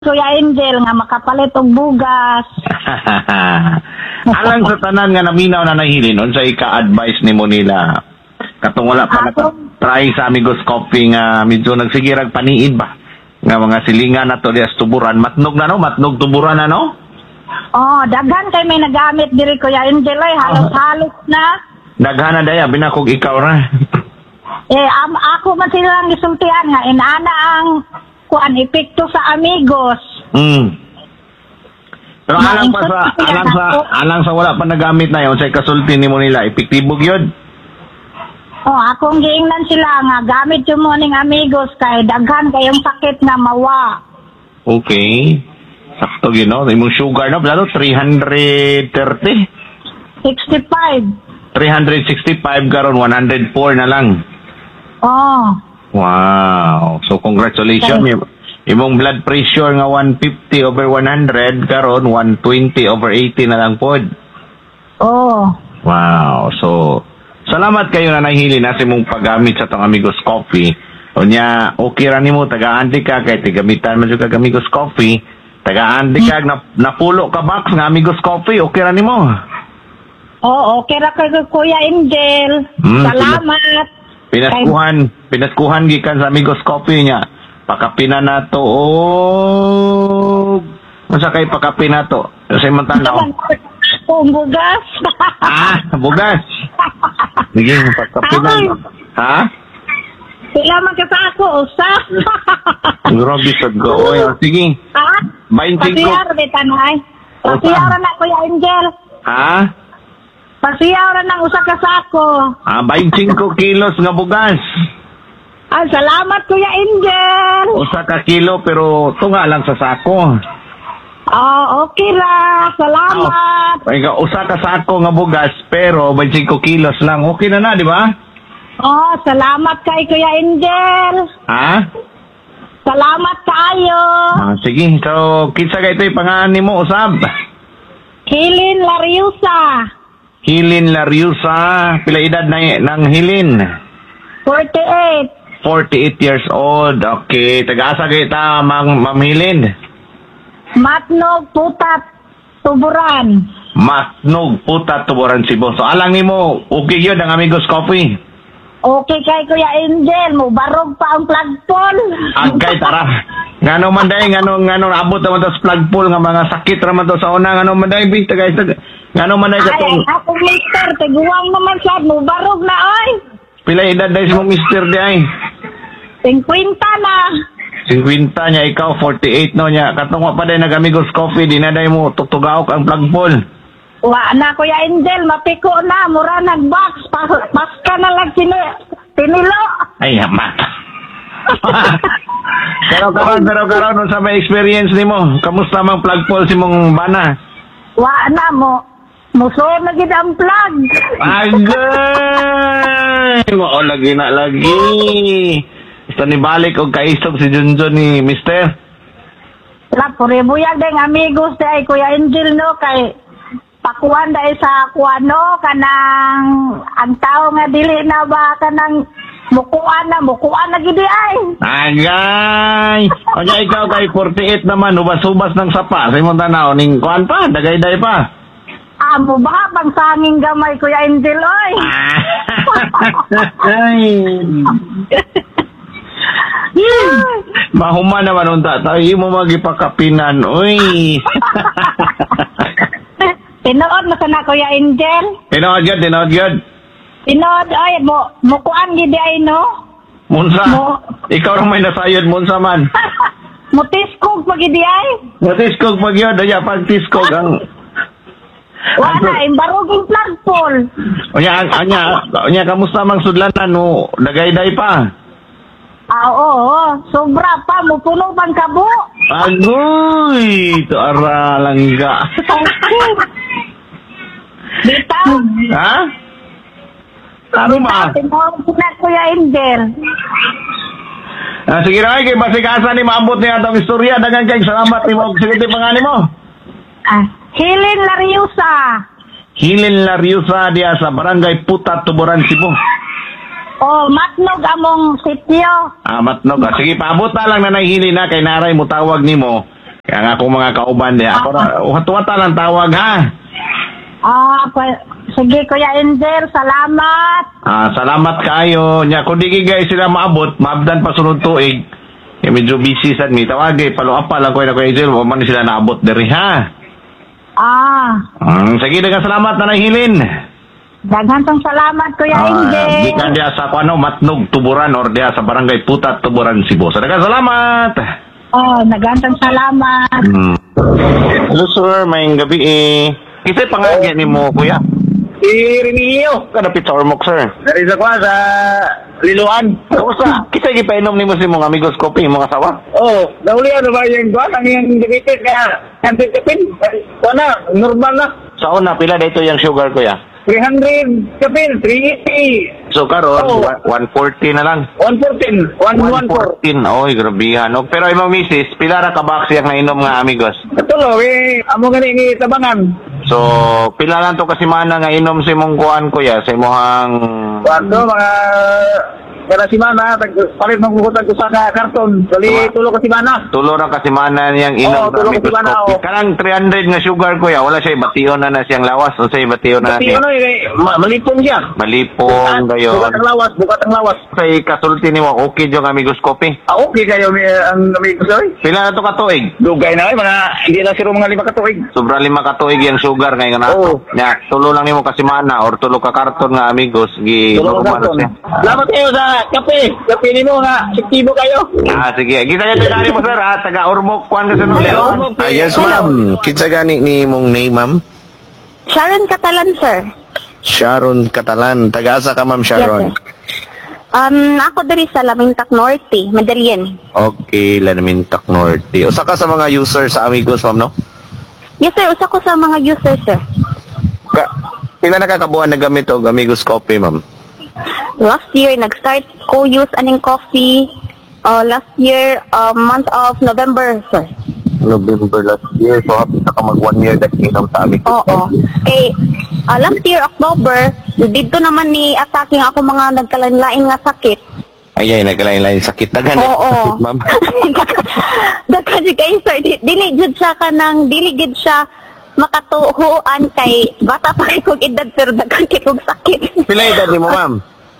Kuya Angel nga makapalit og bugas. Alang sa tanan nga naminaw na nahilin, unsa ika-advise nimo nila? Katong wala pa try sa Amigos Coffee nga medyo nagsigirag paniid ba? Nga mga silingan na to dias tuburan, matnog na no, matnog tuburan na no? Oh, daghan kay may nagamit diri Kuya Angel ay halos-halos na. Daghan na daya binakog ikaw ra. Ako man silang gisultian nga inaana ang kuan epekto sa Amigos. Pero alang sa wala pa nagamit na yon sa kasulti nimo nila epektibo gyud. Oh, akong giingnan sila nga gamit yung morning Amigos kay daghan kayong sakit na mawa. Okay. Sakto gyud no, imong sugar no, lalo 330. 65. 365 karon 104 na lang. Oh. Wow. So congratulations. Imong blood pressure nga 150/100 karon 120/80 na lang pod. Oh. Wow. So salamat kayo na nahili na sa imong paggamit sa tong Amigos Coffee. Unya okay ra nimo tagaan-di ka kay tigamitan man jud kag Amigos Coffee. Tagaan-di ka napulo ka box nga Amigos Coffee, okay ra nimo. Oh, okay ra kay Kuya Angel. Salamat. Pinaskuhan gikan sa Amigos Coffee niya. Pakapina na to. Masa kay pakapina to? Kasi man tanaw. Bugas. Bugas. Sige, pakapina. Ha? Sila man ka sa ako, usa. Grabe sa go. Sige. Ha? 25. Pasiyar, betanay. Pasiyar na Kuya Angel. Ha? Pasiyaw na ng usa ka sako. 25 kilos nga bugas. Salamat Kuya Angel. Usa ka kilo pero tunga lang sa sako. Okay ra. Salamat. Usa ka sako nga bugas pero 25 kilos lang. Okay na di ba? Salamat kay Kuya Angel. Ha? Salamat kayo. Sige. So, kinsa kay ito'y pangalan nimo usab? Hilin Lariusa. Hilin Lariusa. Pila edad ng Hilin? 48. 48 years old. Okay. Taga-asa kita, Ma'am Hilin? Matnog, Putat, Tuburan. Matnog, Putat, Tuburan, Cebu. So, alang nimo, okay yun ang Amigos Coffee? Okay kay Kuya Angel. Mubarog pa ang flagpole. Agkay, tara. Ngano man day, ngano abot naman to sa flagpole nga mga sakit naman to sa una. Ngano man day, bita guys. Ngano man day katong... Ay, ako mister, tiguang naman siya, mubarog na ay. Pila edad dahil mo mister di ay? 50 na. 50 niya, ikaw 48 no niya. Katong pa day nag-Amigos Coffee, di na day mo tutugaok ang flagpole. Wa na Kuya Angel, mapiko na, mura nag-box, paska na lang tinilo. Ay, hamat. pero karon sa may experience nimo, kamusta mang flagpole si mong bana? Wa na mo. Muso na gid ang plug. Agay! Mao lagi na lagi. Gusto ni balik og kaisog si Junjun ni Mister. La pure buyag ding Amigos day Kuya Angel no kay pakuan day sa kuano kanang ang tao nga dili na ba kanang mukuan na gid ay. Agay! Onya ikaw kay 48 naman ubas-ubas ng sapa sa imong tanaw ning kuan pa dagay-day pa. Amo ba bang sanging gamay Kuya Angel oy? Mahuma naman unta tayo mo magipakapinan oy. Tinood mo sana Kuya Angel? Tinood yun. Tinood ay mo kuan gid ay no? Munsa? Ikaw ra may nasayod munsa man. Mutiskog pag gid ay? Mutiskog pag yun, daya pagtiskog ang wala, imbaroging flagpole. Onya, kamusta mang sudlanan no? Dagay-day pa. Oo. Sobra pa, mupuno pang kabo. Agoy! Ito langga. Bitaw. Ha? Ano ba? Tinawag ko na Kuya Angel. Sige na kay basikasan ni maabot niya itong istorya. Dagan kay salamat ni mo. Sige pangalan mo. Hilin Lariusa. Hilin Lariusa diya sa Barangay Putat, Tuburan, Cebu. Matnog among sityo. Matnog. Sige, paabot na lang na nahihili na kay naray mo tawag nimo. Kaya nga akong mga kauban niya. Ako na, wata lang tawag ha. Sige, Kuya Angel, salamat. Salamat kayo. Nya, kung di guys sila maabot, maabdan pa sunod tuig. Medyo busy sad mi. Tawag, follow up pa lang ko na Kuya Angel. Huwag man sila naabot diri ha. Sige, dagang salamat na nahilin. Daghan tong salamat, Kuya Angel. Gikan dia sa Matnog, Tuburan, or dia sa Barangay Putat, Tuburan, Cebu. So, dagang salamat. Daghan tong salamat. Hello sir, maying gabi Kisa'y pangagyan ni mo, kuya? Si Renio. Kadapit sa Ormoc, sir. Dari sa kwa, sa Liloan. Kamusta? Kisa'y gipainom ni mo si mong amigos kopi, mga asawa? Naulihan na ba yung kwa? Ang yung dikitin kaya anti-tipin. Wala, normal na. Sa una, pila dito yung sugar, kuya? 300 kapin, 380. So, karon 140 na lang. 114. 114. Oy, grabihan. Pero imong misis, pila ra ka box yung nainom nga amigos? Katulo, amo gani ni tabangan. So, pila lang to kasi mana nga inom si mong kuan, kuya, sa imong Wato, mga kada simana, palit ng kukutan ko sa karton. Dali, tulo ka simana. tulo ra kasi mana niyang inom tulo kasi mana, Kanang 300 nga sugar, kuya, wala siya bation na siyang lawas o siya bation na Kasi malipong siya. Malipong kayo. Bukat ang lawas. Sa kasulti ni mo, okay yung amigos kopi. Okay kayo ang amigos oy. Pila na to katuig? Dugay na mga hindi na siro mga 5 katuig. Sobra 5 katuig yung sugar ngayon na. Nya, tulo lang nimo kasi mana or tulo ka karton nga amigos gi normal siya. Salamat kayo sa kape. Kape nimo nga aktibo kayo. Sige. Kita niya tinari mo sir ha, taga Ormoc kuan ka sa Nuleon. Yes ma'am. Kitsa gani ni mong name ma'am? Sharon Catalan, sir. Sharon Catalan. Taga-asa ka ma'am Sharon? Yes, sir. Ako diri sa Lamintac Norte, Medellin. Okay, Lamintac Norte. Usa ka sa mga user sa Amigos ma'am, no? Yes, sir. Usa ko sa mga users, sir. Pila na kakabuhan na gamit o Amigos Coffee ma'am? Last year, nag-start ko use aning coffee. Last year, month of November, sir. November last year. So, happy na ka mag 1 year na inom sa Amigos Coffee. Okay. Last year, October, dito naman ni attacking ako mga nagkalanlain nga sakit. Ay, nagkalain-lain sakit. Dagan Oo. sakit ma'am. Dagan kayo, sir. Dili gid siya makatuhuan kay bata pa kay kong edad, pero dagan kay kong sakit. Pila edad ni mo ma'am?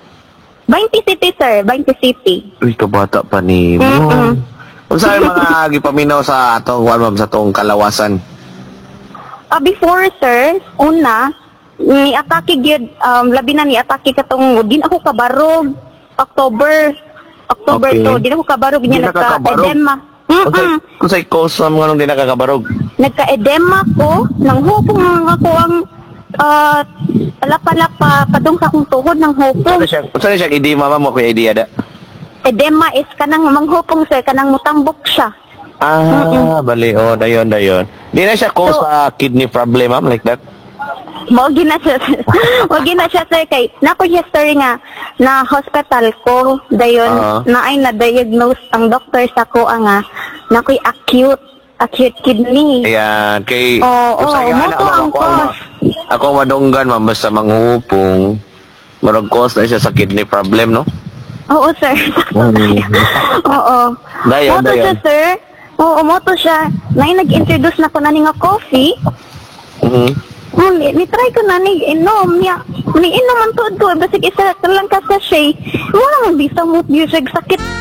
20 city, sir. 20 city. Uy, kabata pa ni mo. Kung saan mga gipaminaw sa atong ma'am sa atong kalawasan? Before, sir, una, ni-atake gyud, labi na ni-atake katong, din ako kabarog, October Okay. to, din ako kabarog, Di niya nakakabarog? nagka-edema. Kung sa'y cause ma'am nga nung di nakakabarog? Nagka-edema ko, nang hupong ako ang, palapa, padung sa akong tuhod ng hupong. Kung saan siya edema ma'am mo kuya idea da? Edema is kanang manghupong, sir, kanang mutambok siya. Bali, dayon. Di na siya cause sa kidney problem ma'am, like that? Wag na siya, sir, kay nako history nga na hospital ko dayon na ay na-diagnose ang doctor sa ko nga nakoy acute kidney. Ayan, kay... moto ang cause. Ako madunggan ma'am, basta manghupong, marag cause na siya sa kidney problem, no? Oo, sir. Oo. Dayon. Siya, sir. Oo, moto siya. Nag-introduce na ko na nga coffee. Ni-try ko na inom niya. Ni-inom ang tuod ko. Basig isa lang ka sa shay. Wala mang bisa mo, sakit.